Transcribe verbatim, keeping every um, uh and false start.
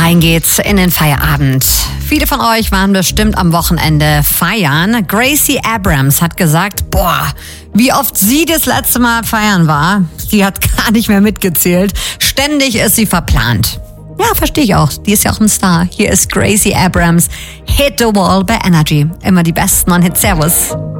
Rein geht's in den Feierabend. Viele von euch waren bestimmt am Wochenende feiern. Gracie Abrams hat gesagt, boah, wie oft sie das letzte Mal feiern war. Sie hat gar nicht mehr mitgezählt. Ständig ist sie verplant. Ja, verstehe ich auch. Die ist ja auch ein Star. Hier ist Gracie Abrams. Hit the Wall bei Energy. Immer die besten neuen Hits. Servus.